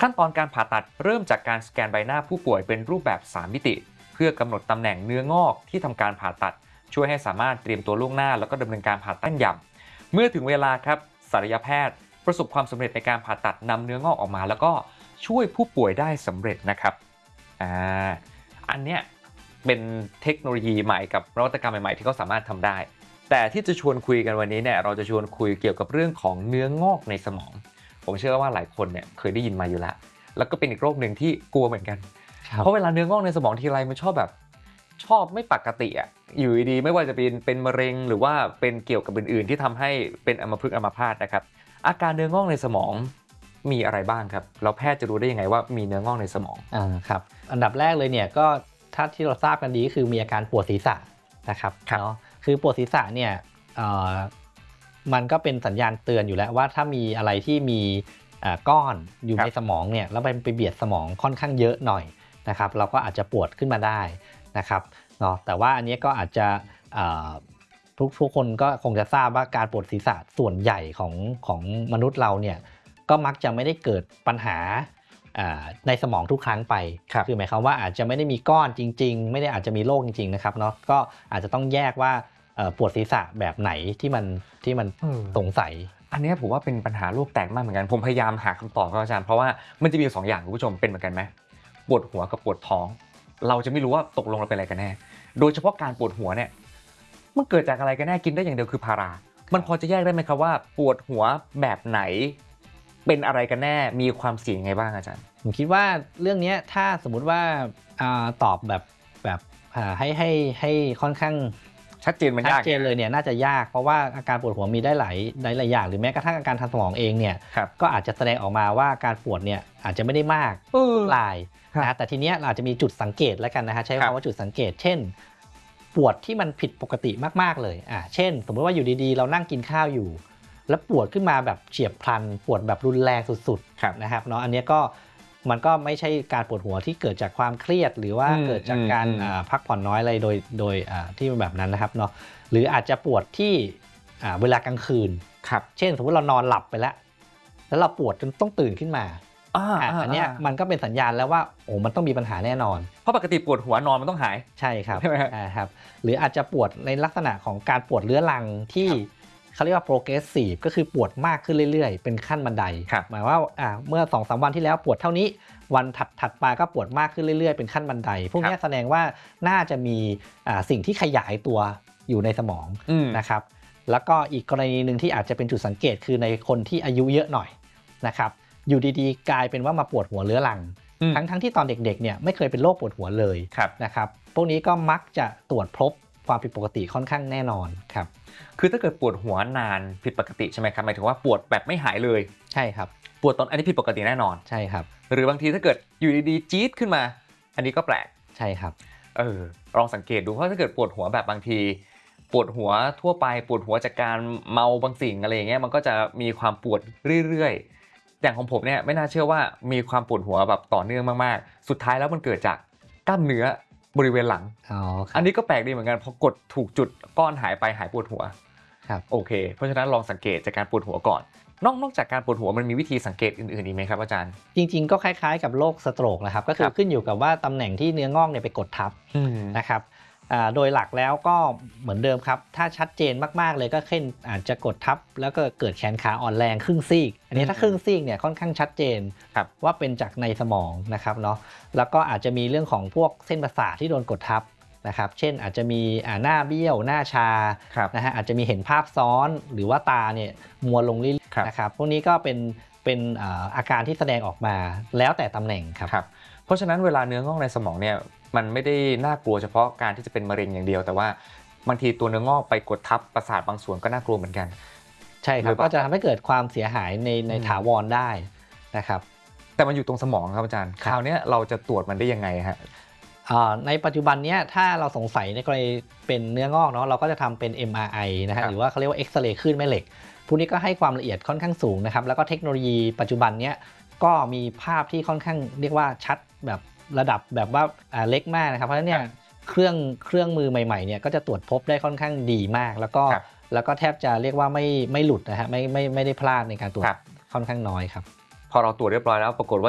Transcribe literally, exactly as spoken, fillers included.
ขั้นตอนการผ่าตัดเริ่มจากการสแกนใบหน้าผู้ป่วยเป็นรูปแบบสามมิติเพื่อกำหนดตำแหน่งเนื้องอกที่ทำการผ่าตัดช่วยให้สามารถเตรียมตัวล่วงหน้าแล้วก็ดำเนินการผ่าตัดย่ำเมื่อถึงเวลาครับศัลยแพทย์ประสบความสำเร็จในการผ่าตัดนำเนื้องอกออกมาแล้วก็ช่วยผู้ป่วยได้สำเร็จนะครับอ่าอันเนี้ยเป็นเทคโนโลยีใหม่กับนวัตกรรมใหม่ๆที่เขาสามารถทำได้แต่ที่จะชวนคุยกันวันนี้เนี่ยเราจะชวนคุยเกี่ยวกับเรื่องของเนื้องอกในสมองผมเชื่อว่าหลายคนเนี่ยเคยได้ยินมาอยู่แล้วแล้วก็เป็นอีกโรคหนึ่งที่กลัวเหมือนกันเพราะเวลาเนื้องอกในสมองทีไรมันชอบแบบชอบไม่ปกติอ่ะอยู่ดีๆไม่ว่าจะเป็นเป็นมะเร็งหรือว่าเป็นเกี่ยวกับอื่นๆที่ทำให้เป็นอัมพฤกษ์อัมพาตนะครับอาการเนื้องอกในสมองมีอะไรบ้างครับแล้วแพทย์จะรู้ได้ยังไงว่ามีเนื้องอกในสมองอ่าครับอันดับแรกเลยเนี่ยก็ถ้าที่เราทราบกันดีก็คือมีอาการปวดศีรษะนะครับเนาะคือปวดศีรษะเนี่ยมันก็เป็นสัญญาณเตือนอยู่แล้วว่าถ้ามีอะไรที่มีก้อนอยู่ในสมองเนี่ยแล้วไปเบียดสมองค่อนข้างเยอะหน่อยนะครับเราก็อาจจะปวดขึ้นมาได้นะครับเนาะแต่ว่าอันนี้ก็อาจจะทุกทุกคนก็คงจะทราบว่าการปวดศีรษะส่วนใหญ่ของของมนุษย์เราเนี่ยก็มักจะไม่ได้เกิดปัญหาในสมองทุกครั้งไป ค, คือหมายความว่าอาจจะไม่ได้มีก้อนจริงๆไม่ได้อาจจะมีโรคจริงๆนะครับเนาะก็อาจจะต้องแยกว่าปวดศีรษะแบบไหนที่มันที่มันสงสัยอันนี้ผมว่าเป็นปัญหาโลกแตกมากเหมือนกันผมพยายามหาคำตอบครับอาจารย์เพราะว่ามันจะมีสองอย่างคุณผู้ชมเป็นเหมือนกันไหมปวดหัวกับปวดท้องเราจะไม่รู้ว่าตกลงเราเป็นอะไรกันแน่โดยเฉพาะการปวดหัวเนี่ยมันเกิดจากอะไรกันแน่กินได้อย่างเดียวคือพารามันพอจะแยกได้ไหมครับว่าปวดหัวแบบไหนเป็นอะไรกันแน่มีความเสี่ยงไงบ้างอาจารย์ผมคิดว่าเรื่องนี้ถ้าสมมุติว่าตอบแบบแบบให้ให้ให้ค่อนข้างชัดเจนมันยากชัดเจนเลยเนี่ยน่าจะยากเพราะว่าอาการปวดหัวมีได้หลายหลายอย่างหรือแม้กระทั่งอาการทางสมองเองเนี่ยก็อาจจะแสดงออกมาว่าการปวดเนี่ยอาจจะไม่ได้มากหลายนะแต่ทีเนี้ยเราอาจจะมีจุดสังเกตแล้วกันนะฮะใช้คำว่าจุดสังเกตเช่นปวดที่มันผิดปกติมากๆเลยอ่าเช่นสมมติว่าอยู่ดีๆเรานั่งกินข้าวอยู่แล้วปวดขึ้นมาแบบเฉียบพลันปวดแบบรุนแรงสุดๆนะครับเนาะอันนี้ก็มันก็ไม่ใช่การปวดหัวที่เกิดจากความเครียดหรือว่าเกิดจากการพักผ่อนน้อยอะไรโดยโดยที่แบบนั้นนะครับเนาะหรืออาจจะปวดที่เวลากลางคืนเช่นสมมติเรานอนหลับไปแล้วแล้วเราปวดจนต้องตื่นขึ้นมาอันนี้มันก็เป็นสัญญาณแล้วว่าโอ้มันต้องมีปัญหาแน่นอนเพราะปกติปวดหัวนอนมันต้องหายใช่ครับใช่ไหมครับหรืออาจจะปวดในลักษณะของการปวดเรื้อรังที่เขาเรียกว่า progressive ก็คือปวดมากขึ้นเรื่อยๆเป็นขั้นบันไดหมายว่าเมื่อ สองถึงสาม วันที่แล้วปวดเท่านี้วันถัดถัดไปก็ปวดมากขึ้นเรื่อยๆเป็นขั้นบันไดพวกนี้แสดงว่าน่าจะมีสิ่งที่ขยายตัวอยู่ในสมองนะครับแล้วก็อีกกรณีหนึ่งที่อาจจะเป็นจุดสังเกตคือในคนที่อายุเยอะหน่อยนะครับอยู่ดีๆกลายเป็นว่ามาปวดหัวเรื้อรังทั้งทั้งที่ตอนเด็กๆเนี่ยไม่เคยเป็นโรคปวดหัวเลยนะครับพวกนี้ก็มักจะตรวจพบความผิดปกติค่อนข้างแน่นอนครับคือถ้าเกิดปวดหัวนานผิดปกติใช่ไหมครับหมายถึงว่าปวดแบบไม่หายเลยใช่ครับปวดตอนอันนี้ผิดปกติแน่นอนใช่ครับหรือบางทีถ้าเกิดอยู่ดีๆจี๊ดขึ้นมาอันนี้ก็แปลกใช่ครับเออลองสังเกตดูเพราะถ้าเกิดปวดหัวแบบบางทีปวดหัวทั่วไปปวดหัวจากการเมาบางสิ่งอะไรอย่างเงี้ยมันก็จะมีความปวดเรื่อยๆอย่างของผมเนี่ยไม่น่าเชื่อว่ามีความปวดหัวแบบต่อเนื่องมากๆสุดท้ายแล้วมันเกิดจากกล้ามเนื้อบริเวณหลังอ๋ออันนี้ก็แปลกดีเหมือนกันพอกดถูกจุดก้อนหายไปหายปวดหัวครับโอเคเพราะฉะนั้นลองสังเกตจากการปวดหัวก่อนนอกนอกจากการปวดหัวมันมีวิธีสังเกตอื่นๆอีกไหมครับอาจารย์จริงๆก็คล้ายๆกับโรคสโตรกนะครับก็คือขึ้นอยู่กับว่าตำแหน่งที่เนื้องอกเนี่ยไปกดทับนะครับโดยหลักแล้วก็เหมือนเดิมครับถ้าชัดเจนมากๆเลยก็เช่นอาจจะกดทับแล้วก็เกิดแขนขาอ่อนแรงครึ่งซีกอันนี้ถ้าครึ่งซีกเนี่ยค่อนข้างชัดเจนว่าเป็นจากในสมองนะครับเนาะแล้วก็อาจจะมีเรื่องของพวกเส้นประสาทที่โดนกดทับนะครับเช่นอาจจะมีหน้าเบี้ยวหน้าชานะฮะอาจจะมีเห็นภาพซ้อนหรือว่าตาเนี่ยมัวลงเรื่อยๆนะครับพวกนี้ก็เป็นเป็นอาการที่แสดงออกมาแล้วแต่ตำแหน่งครับเพราะฉะนั้นเวลาเนื้องอกในสมองเนี่ยมันไม่ได้น่ากลัวเฉพาะการที่จะเป็นมะเร็งอย่างเดียวแต่ว่าบางทีตัวเนื้องอกไปกดทับประสาทบางส่วนก็น่ากลัวเหมือนกันใช่ครับก็จะทำให้เกิดความเสียหายในในถาวรได้นะครับแต่มันอยู่ตรงสมองครับอาจารย์คราวนี้เราจะตรวจมันได้ยังไงฮะในปัจจุบันนี้ถ้าเราสงสัยในกรณีเป็นเนื้องอกเนาะเราก็จะทำเป็น เอ็ม อาร์ ไอ นะฮะหรือว่าเขาเรียกว่าเอ็กซเรย์คลื่นแม่เหล็กพวกนี้ก็ให้ความละเอียดค่อนข้างสูงนะครับแล้วก็เทคโนโลยีปัจจุบันนี้ก็มีภาพที่ค่อนข้างเรียกว่าชัดแบบระดับแบบว่าเล็กมากนะครับเพราะฉะนั้นเนี่ยเครื่องเครื่องมือใหม่ๆเนี่ยก็จะตรวจพบได้ค่อนข้างดีมากแล้วก็แล้วก็แทบจะเรียกว่าไม่ไม่หลุดนะฮะไม่ไม่ไม่ได้พลาดในการตรวจค่อนข้างน้อยครับพอเราตรวจเรียบร้อยแล้วปรากฏว่า